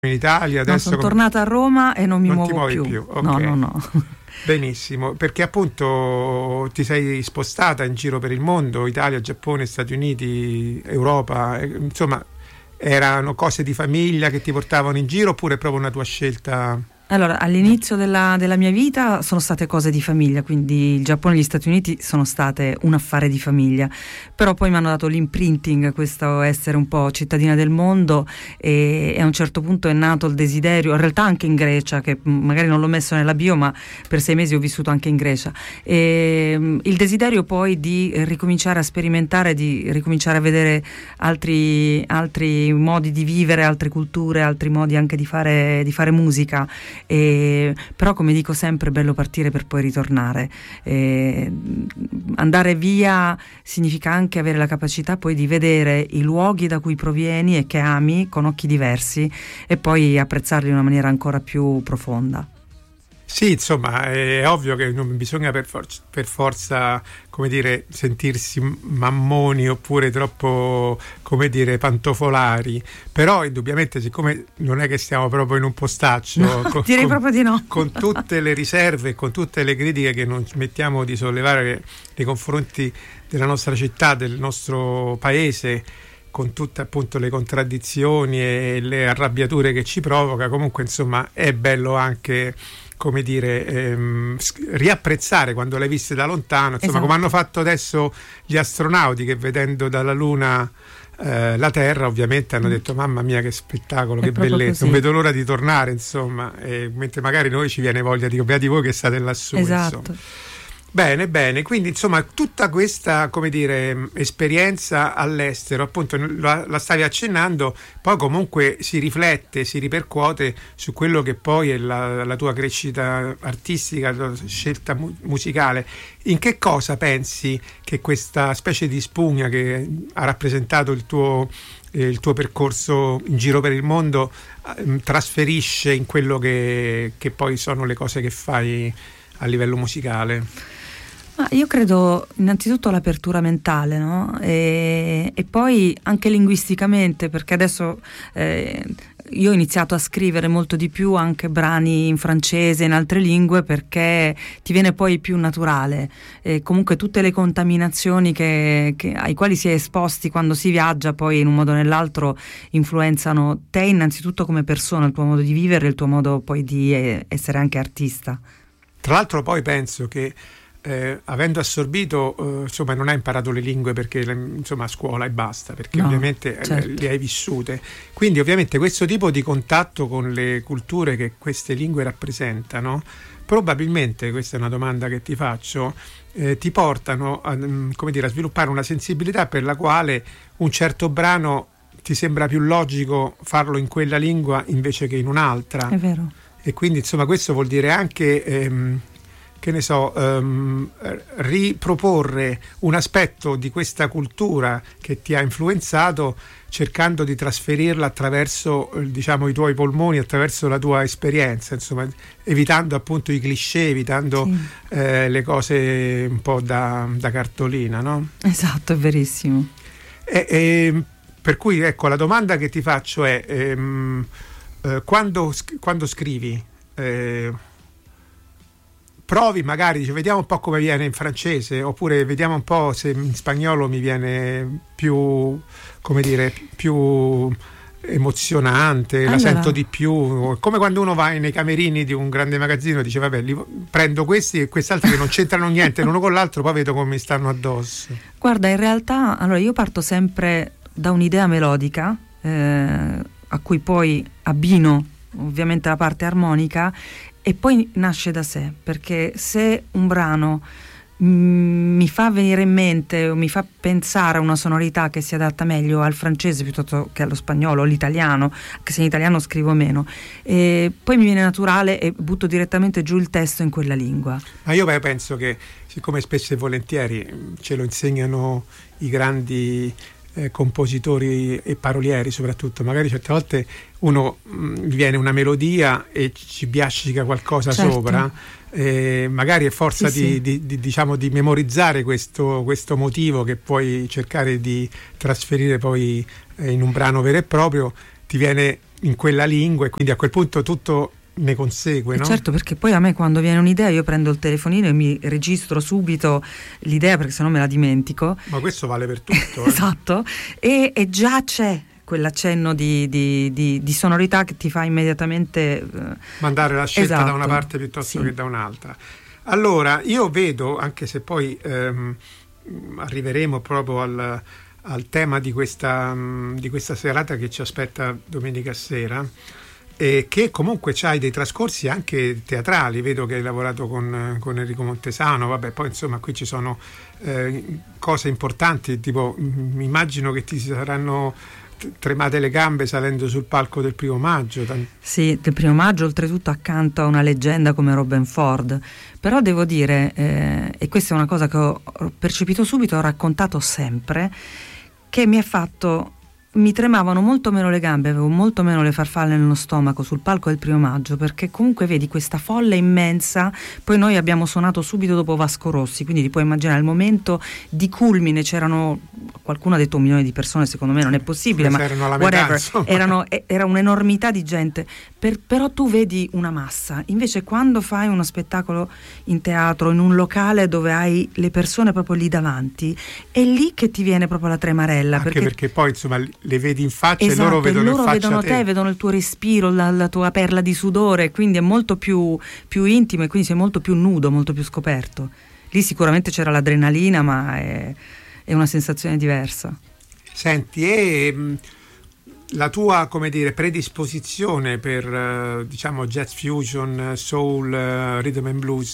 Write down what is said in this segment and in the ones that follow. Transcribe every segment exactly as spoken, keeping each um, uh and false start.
in Italia, adesso no, sono tornata a Roma e non mi non muovo ti muovi più, più. Okay. no no no Benissimo, perché appunto ti sei spostata in giro per il mondo, Italia, Giappone, Stati Uniti, Europa, insomma erano cose di famiglia che ti portavano in giro oppure è proprio una tua scelta? Allora, all'inizio della, della mia vita sono state cose di famiglia, quindi il Giappone e gli Stati Uniti sono state un affare di famiglia, però poi mi hanno dato l'imprinting, questo essere un po' cittadina del mondo, e, e a un certo punto è nato il desiderio, in realtà anche in Grecia, che magari non l'ho messo nella bio, ma per sei mesi ho vissuto anche in Grecia, e, il desiderio poi di ricominciare a sperimentare, di ricominciare a vedere altri, altri modi di vivere, altre culture, altri modi anche di fare, di fare musica. E, però come dico sempre è bello partire per poi ritornare, e andare via significa anche avere la capacità poi di vedere i luoghi da cui provieni e che ami con occhi diversi e poi apprezzarli in una maniera ancora più profonda. Sì, insomma, è ovvio che non bisogna per, for- per forza, come dire, sentirsi mammoni oppure troppo, come dire, pantofolari, però indubbiamente, siccome non è che stiamo proprio in un postaccio, no, con, direi con, proprio di no. con tutte le riserve, con tutte le critiche che non smettiamo di sollevare nei confronti della nostra città, del nostro paese, con tutte appunto le contraddizioni e le arrabbiature che ci provoca, comunque insomma è bello anche, come dire, ehm, riapprezzare quando l'hai viste da lontano, insomma, esatto. Come hanno fatto adesso gli astronauti che vedendo dalla Luna eh, la Terra ovviamente hanno detto mamma mia che spettacolo, è che bellezza, così. Non vedo l'ora di tornare, insomma, e mentre magari noi ci viene voglia di beati voi che state lassù, esatto. Insomma. Bene, bene, quindi insomma tutta questa, come dire, esperienza all'estero, appunto la, la stavi accennando, poi comunque si riflette, si ripercuote su quello che poi è la, la tua crescita artistica, la tua scelta mu- musicale. In che cosa pensi che questa specie di spugna che ha rappresentato il tuo, eh, il tuo percorso in giro per il mondo eh, trasferisce in quello che, che poi sono le cose che fai a livello musicale? Ma io credo innanzitutto all'apertura mentale, no? E, e poi anche linguisticamente, perché adesso eh, io ho iniziato a scrivere molto di più anche brani in francese, in altre lingue, perché ti viene poi più naturale. E comunque tutte le contaminazioni che, che, ai quali si è esposti quando si viaggia, poi in un modo o nell'altro influenzano te innanzitutto come persona, il tuo modo di vivere, il tuo modo poi di eh, essere anche artista. Tra l'altro poi penso che Eh, avendo assorbito, eh, insomma non hai imparato le lingue perché insomma a scuola e basta, perché no, ovviamente certo. eh, le hai vissute, quindi ovviamente questo tipo di contatto con le culture che queste lingue rappresentano, probabilmente, questa è una domanda che ti faccio, eh, ti portano a, come dire, a sviluppare una sensibilità per la quale un certo brano ti sembra più logico farlo in quella lingua invece che in un'altra. È vero. E quindi insomma questo vuol dire anche ehm, che ne so, um, riproporre un aspetto di questa cultura che ti ha influenzato, cercando di trasferirla attraverso, diciamo, i tuoi polmoni, attraverso la tua esperienza, insomma, evitando appunto i cliché, evitando sì. eh, le cose un po' da, da cartolina, no? Esatto, è verissimo. E, e, per cui ecco, la domanda che ti faccio è ehm, eh, quando, quando scrivi eh, provi magari, dice, vediamo un po' come viene in francese, oppure vediamo un po' se in spagnolo mi viene più, come dire, più emozionante, allora. La sento di più, come quando uno va nei camerini di un grande magazzino e dice vabbè, li prendo questi e quest'altri che non c'entrano niente l'uno con l'altro, poi vedo come mi stanno addosso. Guarda, in realtà allora io parto sempre da un'idea melodica eh, a cui poi abbino ovviamente la parte armonica e poi nasce da sé, perché se un brano mh, mi fa venire in mente o mi fa pensare a una sonorità che si adatta meglio al francese piuttosto che allo spagnolo o all'italiano, anche se in italiano scrivo meno, e poi mi viene naturale e butto direttamente giù il testo in quella lingua. Ma io penso che, siccome spesso e volentieri ce lo insegnano i grandi Eh, compositori e parolieri soprattutto, magari certe volte uno mh, viene una melodia e ci biascica qualcosa certo. sopra, eh, magari è forza sì, di, sì. Di, di, diciamo, di memorizzare questo, questo motivo che puoi cercare di trasferire poi eh, in un brano vero e proprio, ti viene in quella lingua, e quindi a quel punto tutto ne consegue, no? Certo, perché poi a me quando viene un'idea io prendo il telefonino e mi registro subito l'idea, perché sennò me la dimentico. Ma questo vale per tutto. eh. Esatto, e, e già c'è quell'accenno di, di, di, di sonorità che ti fa immediatamente eh, mandare la scelta esatto, da una parte piuttosto sì. che da un'altra. Allora, io vedo, anche se poi ehm, arriveremo proprio al, al tema di questa, di questa serata che ci aspetta domenica sera, e che comunque c'hai dei trascorsi anche teatrali. Vedo che hai lavorato con, con Enrico Montesano, vabbè, poi insomma qui ci sono eh, cose importanti, tipo mi immagino che ti saranno tremate le gambe salendo sul palco del primo maggio. Sì, del primo maggio, oltretutto accanto a una leggenda come Robin Ford. Però devo dire, eh, e questa è una cosa che ho percepito subito, ho raccontato sempre, che mi ha fatto... mi tremavano molto meno le gambe, avevo molto meno le farfalle nello stomaco sul palco del primo maggio, perché comunque vedi questa folla immensa. Poi noi abbiamo suonato subito dopo Vasco Rossi, quindi ti puoi immaginare il momento di culmine, c'erano, qualcuno ha detto un milione di persone, secondo me non è possibile, ma erano alla whatever, metà, erano, era un'enormità di gente, per, però tu vedi una massa. Invece quando fai uno spettacolo in teatro, in un locale dove hai le persone proprio lì davanti, è lì che ti viene proprio la tremarella. Anche perché, perché poi insomma le vedi in faccia, esatto, e loro vedono, loro in faccia vedono te. te, vedono il tuo respiro, la, la tua perla di sudore, quindi è molto più, più intimo, e quindi sei molto più nudo, molto più scoperto. Lì sicuramente c'era l'adrenalina, ma è, è una sensazione diversa. Senti, e mh, la tua, come dire, predisposizione per uh, diciamo jazz fusion, soul, uh, rhythm and blues,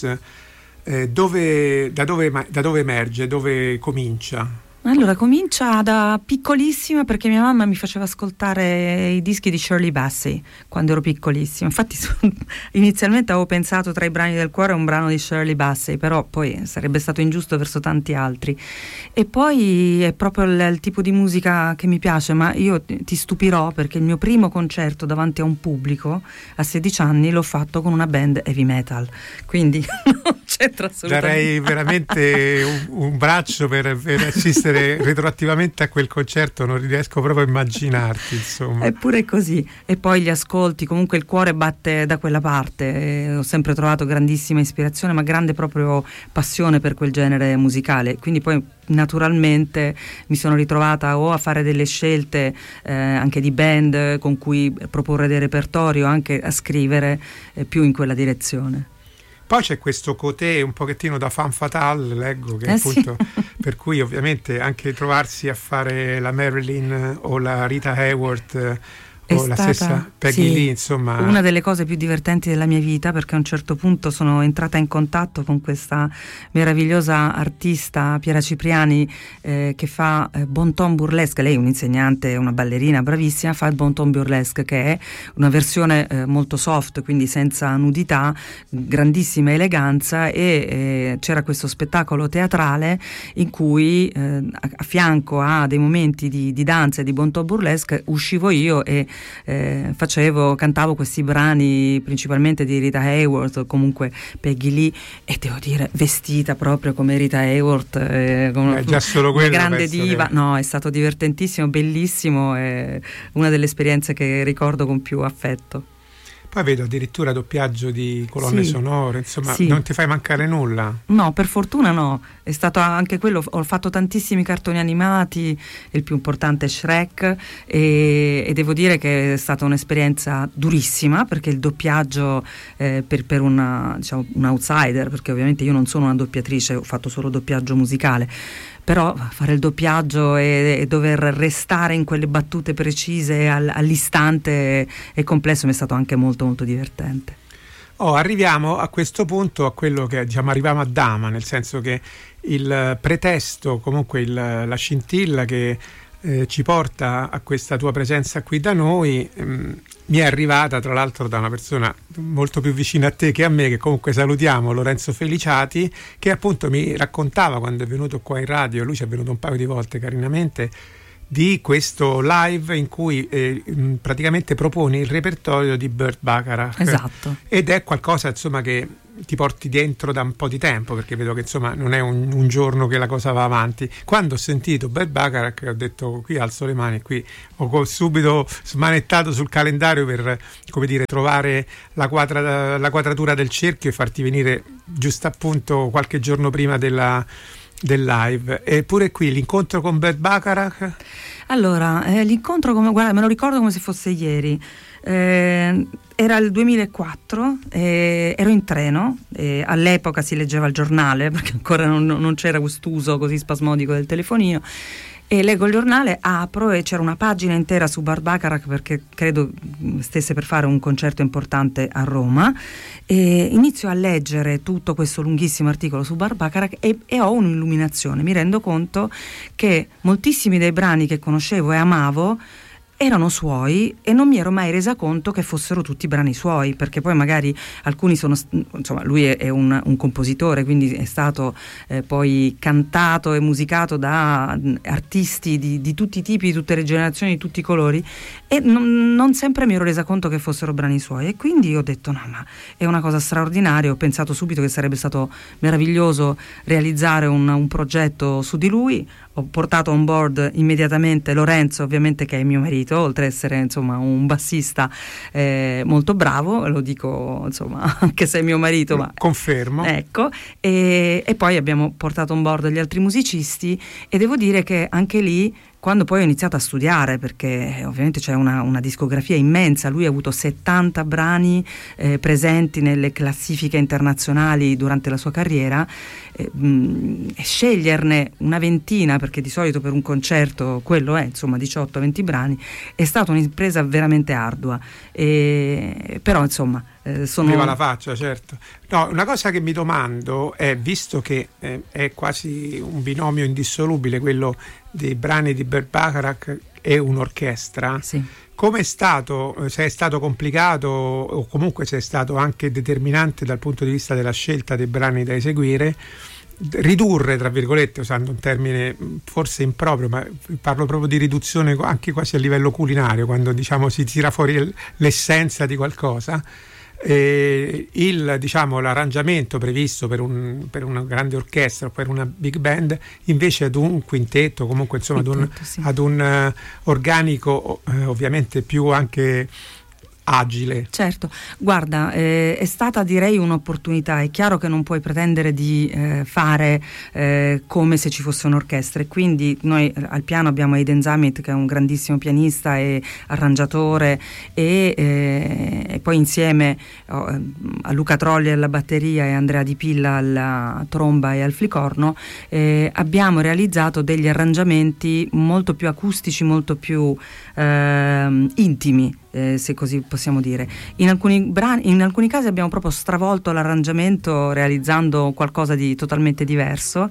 eh, dove, da, dove, da dove emerge, dove comincia? Allora, comincia da piccolissima, perché mia mamma mi faceva ascoltare i dischi di Shirley Bassey quando ero piccolissima. Infatti inizialmente avevo pensato tra i brani del cuore un brano di Shirley Bassey, però poi sarebbe stato ingiusto verso tanti altri. E poi è proprio il, il tipo di musica che mi piace, ma io ti stupirò, perché il mio primo concerto davanti a un pubblico a sedici anni l'ho fatto con una band heavy metal, quindi non c'entra assolutamente. Darei veramente un, un braccio per, per assistere retroattivamente a quel concerto, non riesco proprio a immaginarti, insomma. Eppure è così. E poi gli ascolti, comunque il cuore batte da quella parte, e ho sempre trovato grandissima ispirazione, ma grande proprio passione per quel genere musicale, quindi poi naturalmente mi sono ritrovata o a fare delle scelte eh, anche di band con cui proporre dei repertori, o anche a scrivere eh, più in quella direzione. Poi c'è questo cotè un pochettino da fan fatale, leggo, che eh appunto sì. Per cui ovviamente anche trovarsi a fare la Marilyn o la Rita Hayworth È o la stata, stessa Peggy sì, Lee, insomma, una delle cose più divertenti della mia vita, perché a un certo punto sono entrata in contatto con questa meravigliosa artista, Piera Cipriani, eh, che fa eh, bon ton burlesque. Lei è un'insegnante, una ballerina bravissima, fa il bon ton burlesque, che è una versione eh, molto soft, quindi senza nudità, grandissima eleganza, e eh, c'era questo spettacolo teatrale in cui eh, a, a fianco a dei momenti di, di danza e di bon ton burlesque uscivo io e Eh, facevo, cantavo questi brani principalmente di Rita Hayworth, o comunque Peggy Lee, e devo dire vestita proprio come Rita Hayworth, eh, come eh, già solo quello, una grande penso diva, che... no, è stato divertentissimo, bellissimo, è una delle esperienze che ricordo con più affetto. Poi vedo addirittura doppiaggio di colonne sì, sonore, insomma, sì. Non ti fai mancare nulla? No, per fortuna no, è stato anche quello, ho fatto tantissimi cartoni animati, il più importante è Shrek, e, e devo dire che è stata un'esperienza durissima, perché il doppiaggio eh, per, per una, diciamo, un outsider, perché ovviamente io non sono una doppiatrice, ho fatto solo doppiaggio musicale, però fare il doppiaggio e, e dover restare in quelle battute precise al, all'istante è complesso, mi è stato anche molto molto divertente. Oh, arriviamo a questo punto a quello che, diciamo, arriviamo a Dama, nel senso che il pretesto, comunque il, la scintilla che eh, ci porta a questa tua presenza qui da noi ehm, mi è arrivata tra l'altro da una persona molto più vicina a te che a me, che comunque salutiamo, Lorenzo Feliciati, che appunto mi raccontava, quando è venuto qua in radio, lui ci è venuto un paio di volte carinamente, di questo live in cui eh, praticamente proponi il repertorio di Burt Bacharach. Esatto. Ed è qualcosa insomma che ti porti dentro da un po' di tempo, perché vedo che insomma non è un, un giorno che la cosa va avanti. Quando ho sentito Burt Bacharach ho detto qui alzo le mani, qui ho subito smanettato sul calendario per, come dire, trovare la, quadra, la quadratura del cerchio e farti venire giusto appunto qualche giorno prima della, del live. Eppure qui l'incontro con Burt Bacharach. Allora, eh, l'incontro, come, guarda, me lo ricordo come se fosse ieri. Eh, era il duemilaquattro, eh, ero in treno, eh, all'epoca si leggeva il giornale perché ancora non, non c'era quest'uso così spasmodico del telefonino, e leggo il giornale, apro e c'era una pagina intera su Burt Bacharach perché credo stesse per fare un concerto importante a Roma, e inizio a leggere tutto questo lunghissimo articolo su Burt Bacharach e, e ho un'illuminazione, mi rendo conto che moltissimi dei brani che conoscevo e amavo erano suoi e non mi ero mai resa conto che fossero tutti brani suoi, perché poi magari alcuni sono, insomma lui è, è un, un compositore, quindi è stato eh, poi cantato e musicato da artisti di, di tutti i tipi, di tutte le generazioni, di tutti i colori, e non, non sempre mi ero resa conto che fossero brani suoi, e quindi ho detto no, ma è una cosa straordinaria. Ho pensato subito che sarebbe stato meraviglioso realizzare un, un progetto su di lui. Ho portato on board immediatamente Lorenzo, ovviamente, che è mio marito, oltre ad essere insomma un bassista eh, molto bravo, lo dico insomma anche se è mio marito, ma confermo. Ecco, e, e poi abbiamo portato on board gli altri musicisti, e devo dire che anche lì, quando poi ho iniziato a studiare, perché ovviamente c'è una, una discografia immensa, lui ha avuto settanta brani eh, presenti nelle classifiche internazionali durante la sua carriera, eh, mh, e sceglierne una ventina, perché di solito per un concerto quello è insomma diciotto venti brani, è stata un'impresa veramente ardua, e, però insomma eh, sono... Viva la faccia, certo. No, una cosa che mi domando è, visto che eh, è quasi un binomio indissolubile quello dei brani di Burt Bacharach e un'orchestra, sì, come è stato, se è stato complicato o comunque se è stato anche determinante dal punto di vista della scelta dei brani da eseguire, ridurre, tra virgolette, usando un termine forse improprio, ma parlo proprio di riduzione anche quasi a livello culinario, quando diciamo si tira fuori l'essenza di qualcosa. Eh, il, diciamo, l'arrangiamento previsto per, un, per una grande orchestra o per una big band, invece ad un quintetto, comunque insomma quintetto, ad un, sì. ad un uh, organico uh, ovviamente più anche agile. Certo, guarda, eh, è stata direi un'opportunità. È chiaro che non puoi pretendere di eh, fare eh, come se ci fosse un'orchestra, e quindi noi al piano abbiamo Aiden Zammit, che è un grandissimo pianista e arrangiatore, e, eh, e poi insieme oh, a Luca Trolli alla batteria e Andrea Di Pilla alla tromba e al flicorno eh, abbiamo realizzato degli arrangiamenti molto più acustici, molto più eh, intimi, Eh, se così possiamo dire. In alcuni brani, in alcuni casi abbiamo proprio stravolto l'arrangiamento realizzando qualcosa di totalmente diverso,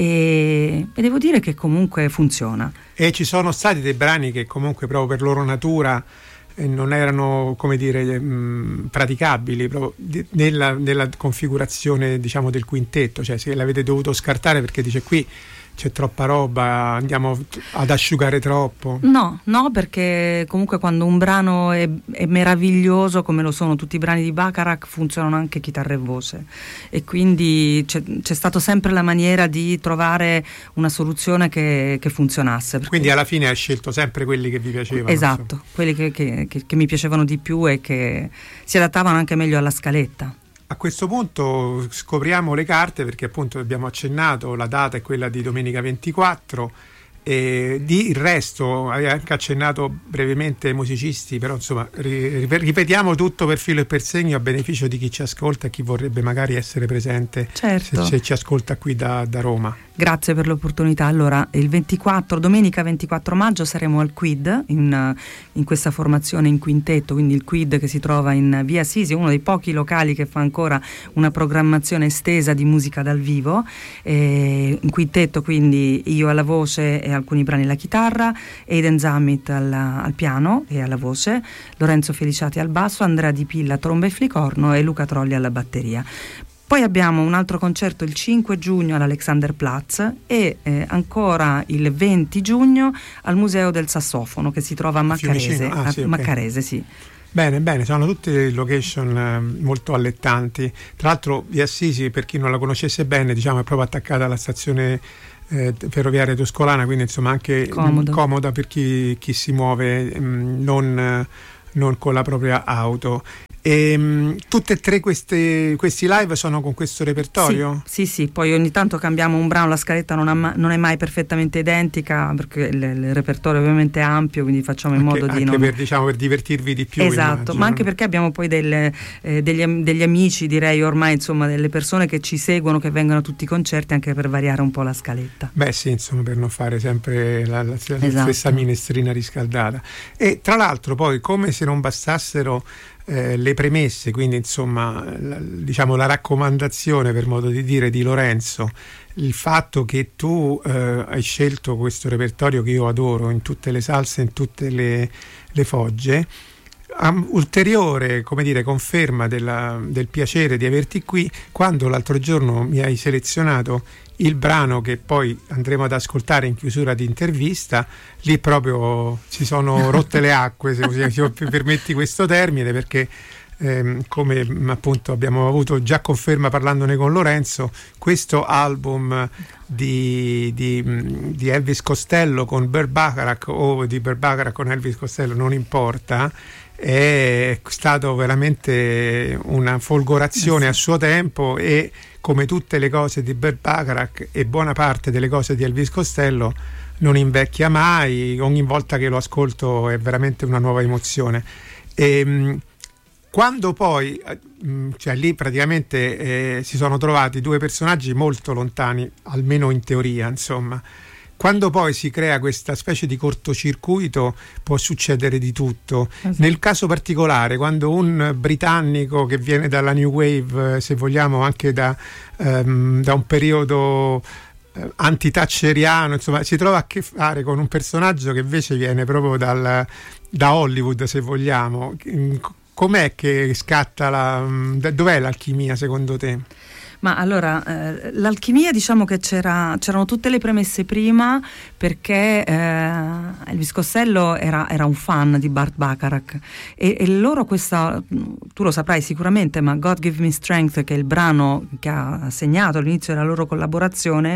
e, e devo dire che comunque funziona. E ci sono stati dei brani che comunque proprio per loro natura eh, non erano, come dire, mh, praticabili proprio di, nella, nella configurazione, diciamo, del quintetto, cioè se l'avete dovuto scartare perché dice qui c'è troppa roba, andiamo ad asciugare troppo. No, no, perché comunque quando un brano è, è meraviglioso, come lo sono tutti i brani di Bacharach, funzionano anche chitarra e voce, e quindi c'è, c'è stato sempre la maniera di trovare una soluzione che, che funzionasse. Quindi alla fine hai scelto sempre quelli che vi piacevano. Esatto, insomma. quelli che, che, che, che mi piacevano di più e che si adattavano anche meglio alla scaletta. A questo punto scopriamo le carte, perché appunto abbiamo accennato, la data è quella di domenica ventiquattro, e di il resto hai anche accennato brevemente ai musicisti, però insomma ri, ripetiamo tutto per filo e per segno a beneficio di chi ci ascolta e chi vorrebbe magari essere presente, certo, se, se ci ascolta qui da, da Roma. Grazie per l'opportunità. Allora, il ventiquattro, domenica ventiquattro maggio saremo al Quid, in, in questa formazione in quintetto, quindi il Quid che si trova in via Sisi, uno dei pochi locali che fa ancora una programmazione estesa di musica dal vivo, e in quintetto quindi io alla voce e alcuni brani alla chitarra, Aiden Zammit alla, al piano e alla voce, Lorenzo Feliciati al basso, Andrea Di Pilla tromba e flicorno e Luca Trolli alla batteria. Poi abbiamo un altro concerto il cinque giugno all'Alexanderplatz e eh, ancora il venti giugno al Museo del Sassofono, che si trova a Maccarese. Ah, a sì, okay. Maccarese, sì. Bene, bene, sono tutte location eh, molto allettanti. Tra l'altro Via Assisi, per chi non la conoscesse bene, diciamo è proprio attaccata alla stazione eh, ferroviaria toscolana, quindi insomma anche Comodo. mh, comoda per chi, chi si muove mh, non, non con la propria auto. E mh, tutte e tre queste, questi live sono con questo repertorio? Sì, sì, sì, poi ogni tanto cambiamo un brano, la scaletta non, ha, non è mai perfettamente identica perché il, il repertorio ovviamente è ampio, quindi facciamo in anche, modo di anche non... per, diciamo, per divertirvi di più. Esatto, immagino. ma anche perché abbiamo poi delle, eh, degli, degli amici, direi ormai, insomma, delle persone che ci seguono, che vengono a tutti i concerti, anche per variare un po' la scaletta. Beh sì, insomma, per non fare sempre la, la, la Esatto. stessa minestrina riscaldata. E tra l'altro poi, come se non bastassero Eh, le premesse, quindi insomma la, diciamo la raccomandazione, per modo di dire, di Lorenzo, il fatto che tu eh, hai scelto questo repertorio che io adoro in tutte le salse, in tutte le, le fogge, um, ulteriore, come dire, conferma della, del piacere di averti qui, quando l'altro giorno mi hai selezionato il brano che poi andremo ad ascoltare in chiusura di intervista. Lì proprio si sono rotte le acque, se mi permetti questo termine, perché ehm, come appunto abbiamo avuto già conferma parlandone con Lorenzo, questo album di, di, di Elvis Costello con Burt Bacharach o di Burt Bacharach con Elvis Costello, non importa, è stato veramente una folgorazione a suo tempo, e come tutte le cose di Burt Bacharach e buona parte delle cose di Elvis Costello non invecchia mai, ogni volta che lo ascolto è veramente una nuova emozione. E quando poi cioè lì praticamente eh, si sono trovati due personaggi molto lontani, almeno in teoria, insomma. Quando poi si crea questa specie di cortocircuito può succedere di tutto. Esatto. Nel caso particolare, quando un britannico che viene dalla New Wave, se vogliamo anche da, um, da un periodo eh, anti-thatcheriano, insomma, si trova a che fare con un personaggio che invece viene proprio dal, da Hollywood, se vogliamo, com'è che scatta la... dov'è l'alchimia secondo te? Ma allora, eh, l'alchimia, diciamo che c'era, c'erano tutte le premesse prima, perché eh, Elvis Costello era, era un fan di Burt Bacharach e, e loro questa, tu lo saprai sicuramente, ma God Give Me Strength, che è il brano che ha segnato all'inizio della loro collaborazione,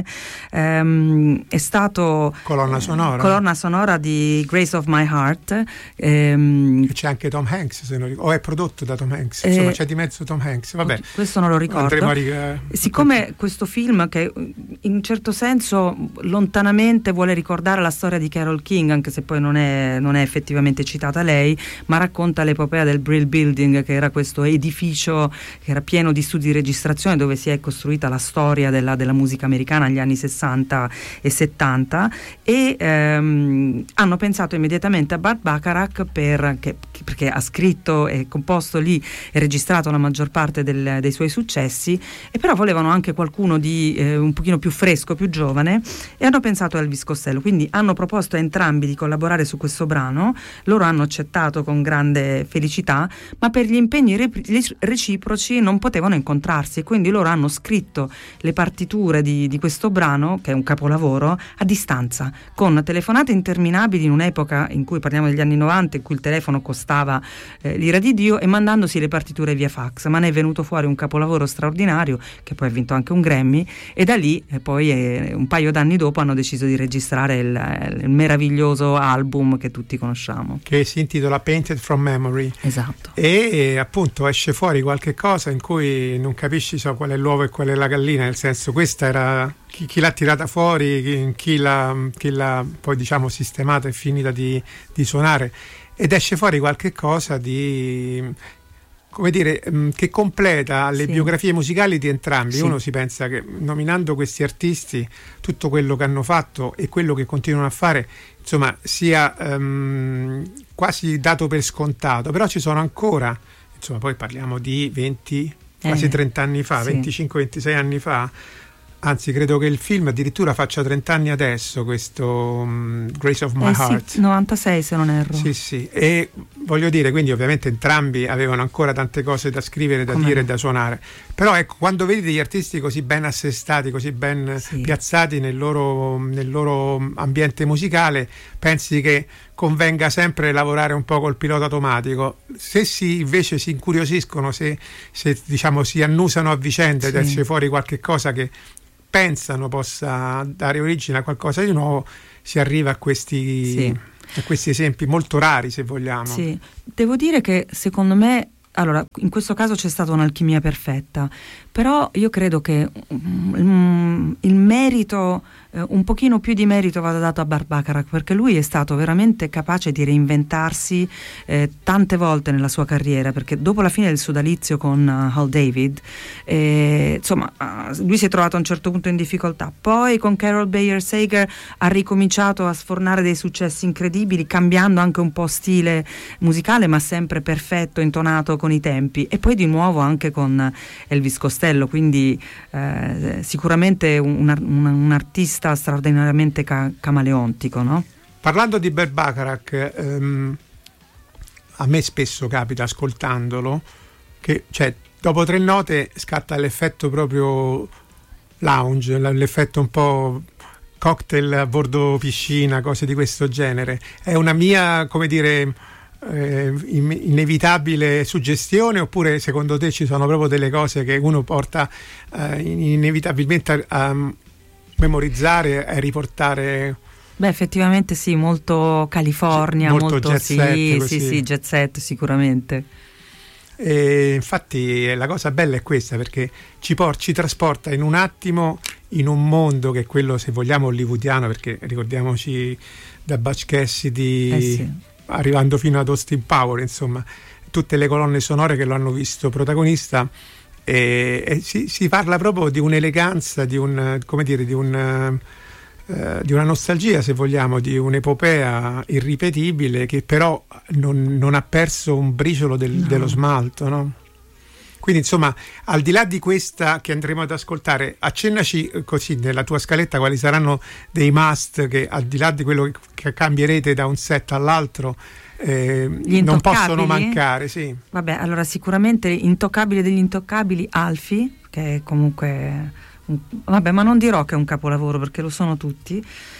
ehm, è stato colonna sonora, eh, colonna sonora di Grace of My Heart. Ehm, c'è anche Tom Hanks, se non ricordo, o è prodotto da Tom Hanks, insomma eh, c'è di mezzo Tom Hanks, vabbè, questo non lo ricordo. Andremo a ric- Siccome questo film, che in un certo senso lontanamente vuole ricordare la storia di Carole King, anche se poi non è, non è effettivamente citata lei, ma racconta l'epopea del Brill Building, che era questo edificio che era pieno di studi di registrazione dove si è costruita la storia della, della musica americana negli anni sessanta e settanta, e ehm, hanno pensato immediatamente a Burt Bacharach per, che, perché ha scritto e composto lì e registrato la maggior parte del, dei suoi successi, e però volevano anche qualcuno di eh, un pochino più fresco, più giovane, e hanno pensato a Elvis Costello, quindi hanno proposto a entrambi di collaborare su questo brano. Loro hanno accettato con grande felicità, ma per gli impegni re- reciproci non potevano incontrarsi, e quindi loro hanno scritto le partiture di, di questo brano, che è un capolavoro, a distanza, con telefonate interminabili in un'epoca in cui, parliamo degli anni novanta, in cui il telefono costava eh, l'ira di Dio, e mandandosi le partiture via fax, ma ne è venuto fuori un capolavoro straordinario che poi ha vinto anche un Grammy, e da lì eh, poi eh, un paio d'anni dopo hanno deciso di registrare il, il meraviglioso album che tutti conosciamo, che si intitola Painted from Memory. Esatto. E appunto esce fuori qualche cosa in cui non capisci so, qual è l'uovo e qual è la gallina, nel senso, questa era chi, chi l'ha tirata fuori, chi, chi, l'ha, chi l'ha poi diciamo sistemata e finita di, di suonare, ed esce fuori qualche cosa di, come dire, che completa le sì. biografie musicali di entrambi. Sì. Uno si pensa che nominando questi artisti, tutto quello che hanno fatto e quello che continuano a fare, insomma, sia um, quasi dato per scontato, però ci sono ancora, insomma, poi parliamo di venti, quasi eh, trenta anni fa, sì. venticinque ventisei anni fa, Anzi, credo che il film addirittura faccia trenta anni adesso, questo um, Grace of My eh Heart. Sì, novantasei se non erro. Sì, sì, e voglio dire, quindi ovviamente entrambi avevano ancora tante cose da scrivere, da Come dire no. e da suonare. Però ecco, quando vedi degli artisti così ben assestati, così ben Sì. piazzati nel loro, nel loro ambiente musicale, pensi che convenga sempre lavorare un po' col pilota automatico. Se si invece si incuriosiscono, se, se diciamo si annusano a vicenda ed Sì. esce fuori qualche cosa che pensano possa dare origine a qualcosa di nuovo, si arriva a questi, Sì. a questi esempi molto rari, se vogliamo. Sì, devo dire che secondo me, allora, in questo caso c'è stata un'alchimia perfetta, però io credo che mm, il merito, eh, un pochino più di merito vada dato a Burt Bacharach, perché lui è stato veramente capace di reinventarsi eh, tante volte nella sua carriera, perché dopo la fine del sodalizio con uh, Hal David, eh, insomma, uh, lui si è trovato a un certo punto in difficoltà, poi con Carol Bayer Sager ha ricominciato a sfornare dei successi incredibili, cambiando anche un po' stile musicale, ma sempre perfetto, intonato con i tempi, e poi di nuovo anche con Elvis Costello, quindi eh, sicuramente un, un, un artista straordinariamente ca- camaleontico, no? Parlando di Burt Bacharach, ehm, a me spesso capita ascoltandolo che, cioè, dopo tre note scatta l'effetto proprio lounge, l'effetto un po' cocktail a bordo piscina, cose di questo genere. È una mia, come dire, eh, inevitabile suggestione, oppure secondo te ci sono proprio delle cose che uno porta eh, inevitabilmente a, a memorizzare e riportare? Beh, effettivamente sì, molto California, molto, molto jet sì, set, così. sì, sì, jet set sicuramente. E infatti la cosa bella è questa, perché ci, por- ci trasporta in un attimo in un mondo che è quello, se vogliamo, hollywoodiano, perché ricordiamoci da Butch Cassidy Eh sì. arrivando fino ad Austin Power, insomma tutte le colonne sonore che lo hanno visto protagonista, e, e si, si parla proprio di un'eleganza, di un, come dire, di un Uh, di una nostalgia, se vogliamo, di un'epopea irripetibile che però non, non ha perso un briciolo del, no. dello smalto, no? Quindi insomma, al di là di questa che andremo ad ascoltare, accennaci così nella tua scaletta quali saranno dei must che, al di là di quello che, che cambierete da un set all'altro, eh, non possono mancare. Sì. Vabbè, allora sicuramente intoccabile degli intoccabili, Alfie, che è comunque... Vabbè, ma non dirò che è un capolavoro, perché lo sono tutti.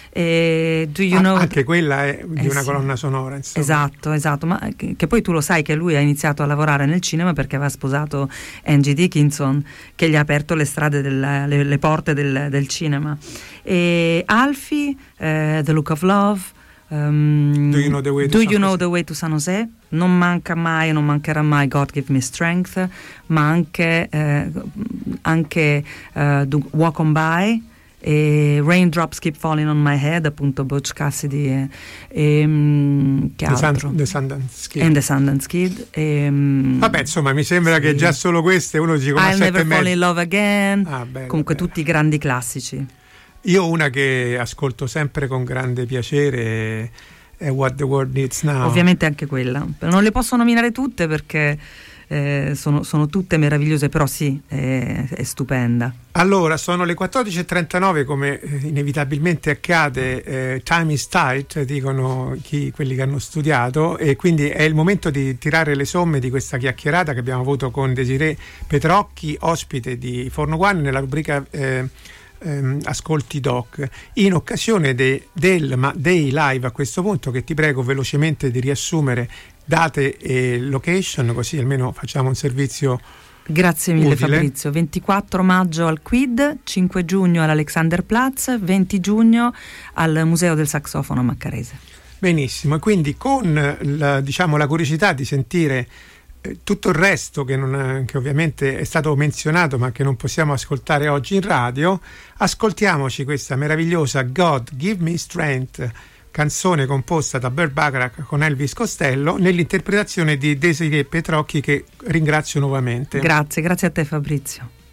E do you ah, know anche quella è di eh una sì. colonna sonora, insomma. Esatto, esatto, ma che, che poi tu lo sai che lui ha iniziato a lavorare nel cinema perché aveva sposato Angie Dickinson, che gli ha aperto le strade, della, le, le porte del, del cinema. E Alfie, eh, The Look of Love, Um, Do You Know the Way to, Do San, you know Jose? the way to San Jose? Non manca mai, non mancherà mai God Give Me Strength, ma anche, eh, anche uh, Walk On By e Raindrops Keep Falling On My Head, appunto Butch Cassidy e, e um, che The altro? Sun, the Sundance Kid. And the Sundance Kid e, um, Vabbè, insomma, mi sembra sì. che già solo queste uno dice come I'll Never Fall In Love Again, ah, bella, comunque bella. Tutti i grandi classici. Io una che ascolto sempre con grande piacere è What the World Needs Now. Ovviamente anche quella. Non le posso nominare tutte perché eh, sono, sono tutte meravigliose, però sì, è, è stupenda. Allora, sono le quattordici e trentanove, come inevitabilmente accade, eh, time is tight, dicono chi, quelli che hanno studiato, e quindi è il momento di tirare le somme di questa chiacchierata che abbiamo avuto con Desirée Petrocchi, ospite di Forno One nella rubrica eh, Ehm, Ascolti Doc, in occasione de, del ma dei live, a questo punto, che ti prego velocemente di riassumere date e location, così almeno facciamo un servizio. Grazie mille utile. Fabrizio. ventiquattro maggio al Quid, cinque giugno all'Alexanderplatz, venti giugno al Museo del Saxofono a Maccarese. Benissimo, e quindi con la, diciamo, la curiosità di sentire tutto il resto che, non, che ovviamente è stato menzionato ma che non possiamo ascoltare oggi in radio, ascoltiamoci questa meravigliosa God Give Me Strength, canzone composta da Burt Bacharach con Elvis Costello, nell'interpretazione di Desirée Petrocchi, che ringrazio nuovamente. Grazie, grazie a te Fabrizio.